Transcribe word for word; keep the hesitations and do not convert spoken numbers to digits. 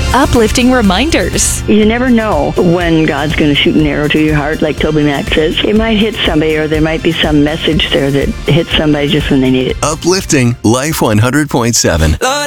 uplifting reminders. You never know when God's going to shoot an arrow to your heart, like Toby Mac says. It might hit somebody, or there might be some message there that hits somebody just when they need it. Uplifting Life one hundred point seven. Lord,